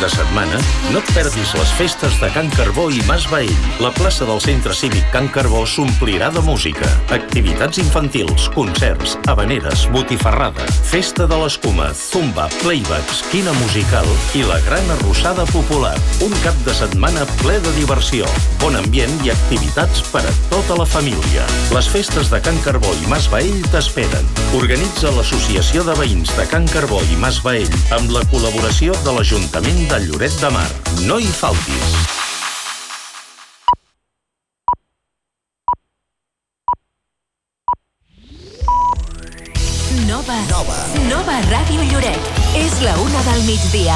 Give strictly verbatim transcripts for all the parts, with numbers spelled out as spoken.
de setmana, no et perdis les festes de Can Carbó i Mas Baell. La plaça del Centre Cívic Can Carbó s'omplirà de música. Activitats infantils, concerts, habaneres, botifarrada, festa de l'escuma, zumba, playbacks, quina musical i la gran arrossada popular. Un cap de setmana ple de diversió, bon ambient i activitats per a tota la família. Les festes de Can Carbó i Mas Baell t'esperen. Organitza l'Associació de Veïns de Can Carbó i Mas Baell amb la col·laboració de l'Ajuntament de Lloret de Mar. No hi faltis! Nova. Nova. Nova Ràdio Lloret. És la una del migdia.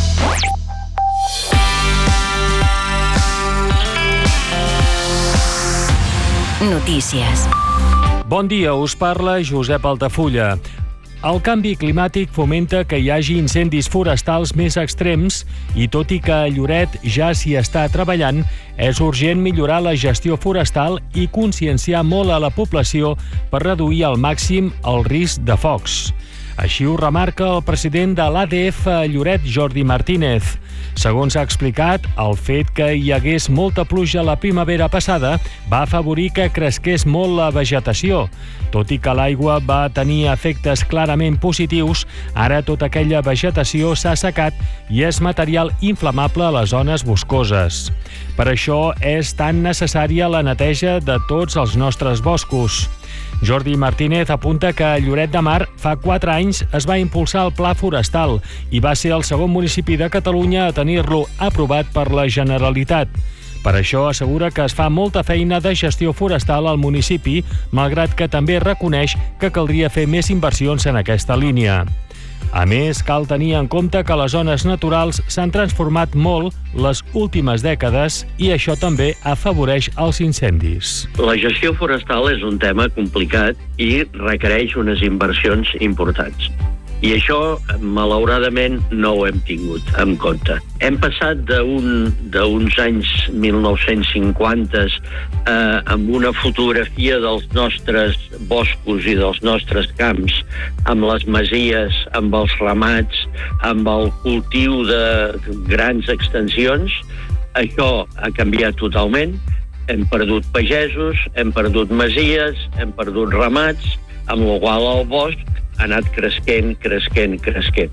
Notícies. Bon dia, us parla Josep Altafulla. El canvi climàtic fomenta que hi hagi incendis forestals més extrems i, tot i que a Lloret ja s'hi està treballant, és urgent millorar la gestió forestal i conscienciar molt a la població per reduir al màxim el risc de focs. Així ho remarca el president de l'A D F a Lloret, Jordi Martínez. Segons ha explicat, el fet que hi hagués molta pluja la primavera passada va afavorir que cresqués molt la vegetació. Tot i que l'aigua va tenir efectes clarament positius, ara tota aquella vegetació s'ha assecat i és material inflamable a les zones boscoses. Per això és tan necessària la neteja de tots els nostres boscos. Jordi Martínez apunta que a Lloret de Mar fa quatre anys es va impulsar el Pla Forestal i va ser el segon municipi de Catalunya a tenir-lo aprovat per la Generalitat. Per això assegura que es fa molta feina de gestió forestal al municipi, malgrat que també reconeix que caldria fer més inversions en aquesta línia. A més, cal tenir en compte que les zones naturals s'han transformat molt les últimes dècades i això també afavoreix els incendis. La gestió forestal és un tema complicat i requereix unes inversions importants. I això, malauradament, no ho hem tingut en compte. Hem passat d'un, d'uns anys mil nou-cents cinquanta eh, amb una fotografia dels nostres boscos i dels nostres camps, amb les masies, amb els ramats, amb el cultiu de grans extensions. Això ha canviat totalment. Hem perdut pagesos, hem perdut masies, hem perdut ramats, amb la qual el bosc ha anat cresquent, cresquent, cresquent.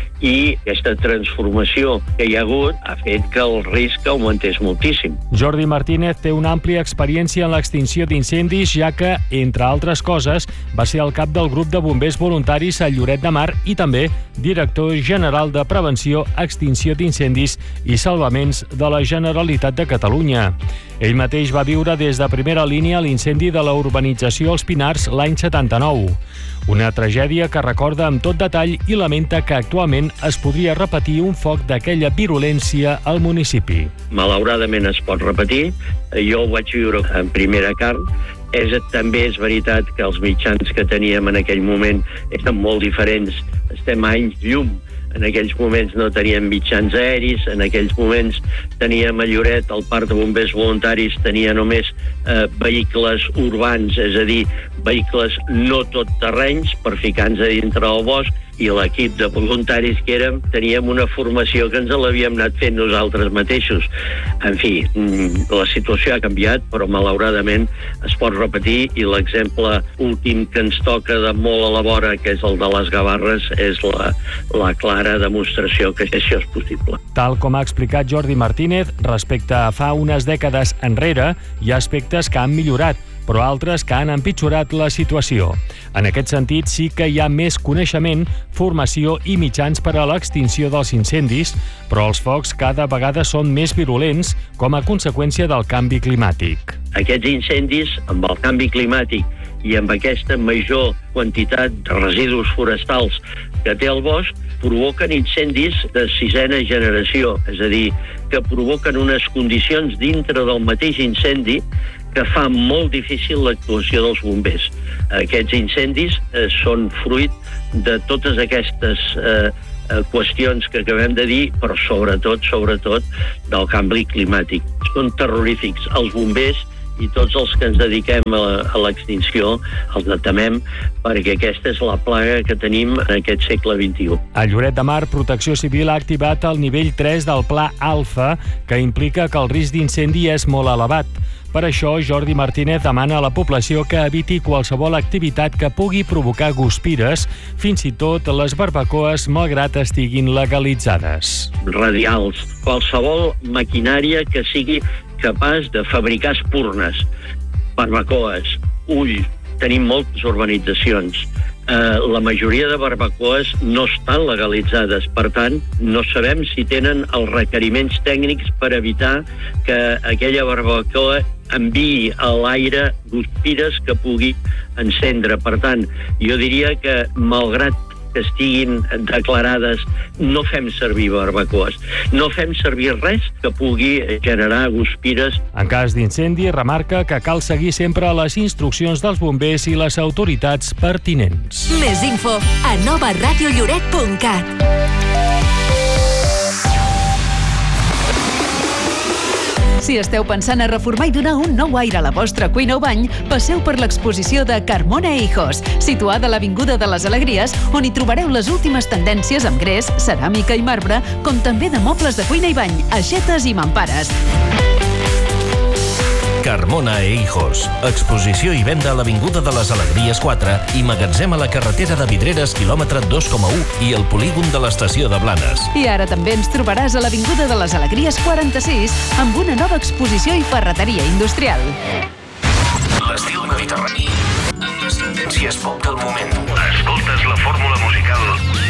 I aquesta transformació que hi ha hagut ha fet que el risc augmentés moltíssim. Jordi Martínez té una àmplia experiència en l'extinció d'incendis, ja que, entre altres coses, va ser el cap del grup de bombers voluntaris a Lloret de Mar i també director general de Prevenció, Extinció d'Incendis i Salvaments de la Generalitat de Catalunya. Ell mateix va viure des de primera línia l'incendi de la urbanització Els Pinars l'any setanta-nou. Una tragèdia que recorda amb tot detall i lamenta que actualment es podria repetir un foc d'aquella virulència al municipi. Malauradament es pot repetir. Jo ho vaig viure en primera carn. És, també és veritat que els mitjans que teníem en aquell moment eren molt diferents. Estem a anys llum. En aquells moments no teníem mitjans aeris, en aquells moments teníem a Lloret, el parc de bombers voluntaris tenia només eh, vehicles urbans, és a dir, vehicles no tot terrenys per ficar-nos a dintre del bosc, i l'equip de voluntaris que érem teníem una formació que ens l'havíem anat fent nosaltres mateixos. En fi, la situació ha canviat, però malauradament es pot repetir, i l'exemple últim que ens toca de molt a la vora, que és el de les Gavarres, és la, la clara demostració que això és possible. Tal com ha explicat Jordi Martínez, respecte a fa unes dècades enrere, hi ha aspectes que han millorat, però altres que han empitjorat la situació. En aquest sentit, sí que hi ha més coneixement, formació i mitjans per a l'extinció dels incendis, però els focs cada vegada són més virulents com a conseqüència del canvi climàtic. Aquests incendis, amb el canvi climàtic i amb aquesta major quantitat de residus forestals que té el bosc, provoquen incendis de sisena generació, és a dir, que provoquen unes condicions dintre del mateix incendi que fa molt difícil l'actuació dels bombers. Aquests incendis eh, són fruit de totes aquestes eh, qüestions que acabem de dir, però sobretot, sobretot, del canvi climàtic. Són terrorífics. Els bombers i tots els que ens dediquem a, a l'extinció els detemem, perquè aquesta és la plaga que tenim en aquest segle vint-i-u. A Lloret de Mar, Protecció Civil ha activat el nivell tres del Pla Alfa, que implica que el risc d'incendi és molt elevat. Per això, Jordi Martínez demana a la població que eviti qualsevol activitat que pugui provocar guspires, fins i tot les barbacoes, malgrat estiguin legalitzades. Radials, qualsevol maquinària que sigui capaç de fabricar espurnes, barbacoes, ull, tenim moltes urbanitzacions. Eh, la majoria de barbacoes no estan legalitzades, per tant, no sabem si tenen els requeriments tècnics per evitar que aquella barbacoa enviï a l'aire guspires que pugui encendre. Per tant, jo diria que, malgrat que estiguin declarades, no fem servir barbacoes. No fem servir res que pugui generar guspires. En cas d'incendi, remarca que cal seguir sempre les instruccions dels bombers i les autoritats pertinents. Més info a nova ràdio lloret punt cat. Si esteu pensant a reformar i donar un nou aire a la vostra cuina o bany, passeu per l'exposició de Carmona e Hijos, situada a l'Avinguda de les Alegries, on hi trobareu les últimes tendències amb gres, ceràmica i marbre, com també de mobles de cuina i bany, aixetes i mampares. Carmona e Hijos. Exposició i venda a l'Avinguda de les Alegries quatre i magatzem a la carretera de Vidreres, quilòmetre dos coma u, i el polígon de l'estació de Blanes. I ara també ens trobaràs a l'Avinguda de les Alegries quaranta-sis amb una nova exposició i ferreteria industrial. L'estil mediterrani amb les tendències pop del moment. Escoltes la fórmula musical